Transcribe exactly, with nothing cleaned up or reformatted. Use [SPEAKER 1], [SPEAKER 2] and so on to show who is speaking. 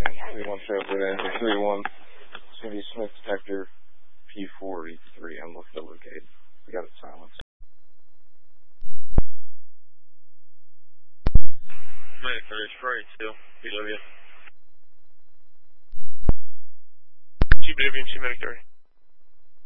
[SPEAKER 1] three one show for the three one. It's going to be Smith Detector P forty-three. I'm looking to locate. We got it silenced.
[SPEAKER 2] Right, first, forty-two, P W.
[SPEAKER 3] G W and G Medic three.